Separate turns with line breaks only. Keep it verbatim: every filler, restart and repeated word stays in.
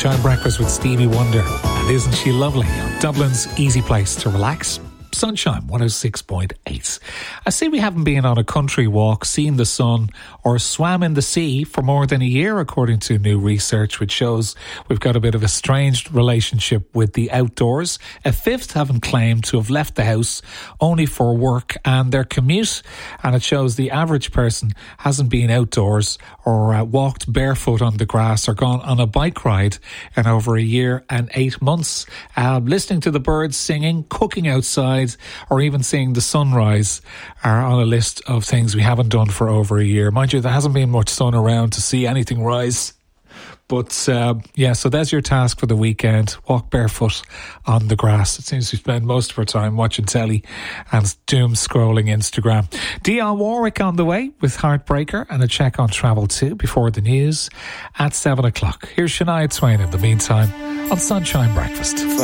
Sunshine Breakfast with Stevie Wonder. And isn't she lovely? Dublin's easy place to relax. Sunshine one oh six point eight. I see we haven't been on a country walk, seen the sun or swam in the sea for more than a year, according to new research which shows we've got a bit of a strange relationship with the outdoors. A fifth haven't claimed to have left the house only for work and their commute, and it shows the average person hasn't been outdoors or uh, walked barefoot on the grass or gone on a bike ride in over a year and eight months. Uh, listening to the birds singing, cooking outside, or even seeing the sunrise are on a list of things we haven't done for over a year. Mind you, there hasn't been much sun around to see anything rise. But uh, yeah, so there's your task for the weekend. Walk barefoot on the grass. It seems we spend most of our time watching telly and doom scrolling Instagram. Dionne Warwick on the way with Heartbreaker and a check on travel too before the news at seven o'clock. Here's Shania Twain in the meantime on Sunshine Breakfast.